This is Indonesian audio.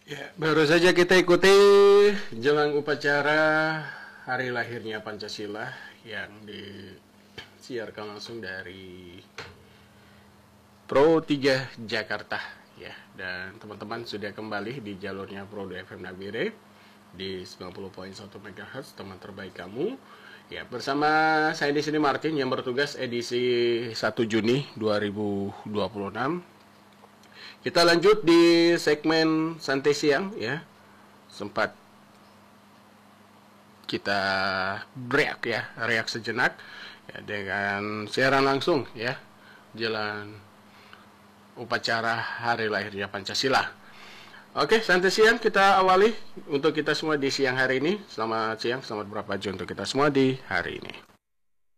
Ya, baru saja kita ikuti jelang upacara hari lahirnya Pancasila yang disiarkan langsung dari Pro 3 Jakarta ya. Dan teman-teman sudah kembali di jalurnya Pro 2 FM Nabire di 90.1 MHz, teman terbaik kamu. Ya, bersama saya di sini Martin yang bertugas edisi 1 Juni 2026. Kita lanjut di segmen santai siang ya. Sempat kita break ya, reak sejenak ya, dengan siaran langsung ya jelang upacara hari lahirnya Pancasila. Oke, santai siang kita awali untuk kita semua di siang hari ini. Selamat siang, selamat berpaju untuk kita semua di hari ini.